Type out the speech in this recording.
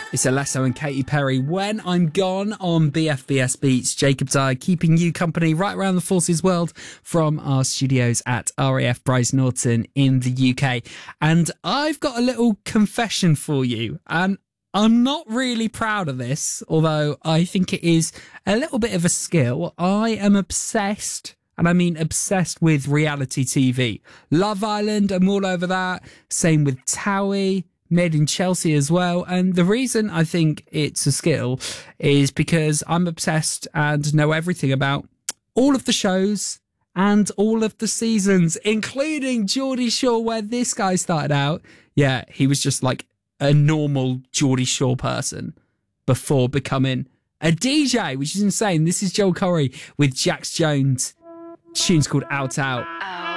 It's Alesso and Katy Perry, When I'm Gone, on BFBS Beats. Jacob Dyer keeping you company right around the Forces world from our studios at RAF Bryce Norton in the UK. And I've got a little confession for you. And I'm not really proud of this, although I think it is a little bit of a skill. I am obsessed, and I mean obsessed, with reality TV. Love Island, I'm all over that. Same with Towie. Made in Chelsea as well. And the reason I think it's a skill is because I'm obsessed and know everything about all of the shows and all of the seasons, including Geordie Shore, where this guy started out. Yeah, he was just like a normal Geordie Shore person before becoming a DJ, which is insane. This is Joel Corry with Jax Jones. The tune's called Out Out.